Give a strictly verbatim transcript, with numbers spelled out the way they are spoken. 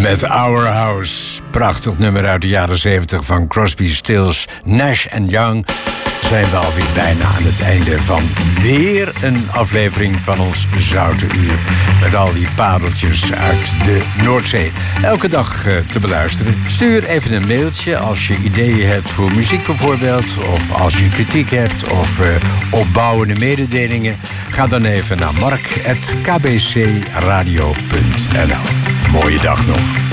Met Our House. Prachtig nummer uit de jaren zeventig van Crosby, Stills, Nash en Young. Zijn we alweer bijna aan het einde van weer een aflevering van ons Zoute Uur. Met al die padeltjes uit de Noordzee. Elke dag uh, te beluisteren. Stuur even een mailtje als je ideeën hebt voor muziek bijvoorbeeld. Of als je kritiek hebt of uh, opbouwende mededelingen. Ga dan even naar mark apenstaartje k b c radio punt n l. Mooie dag nog.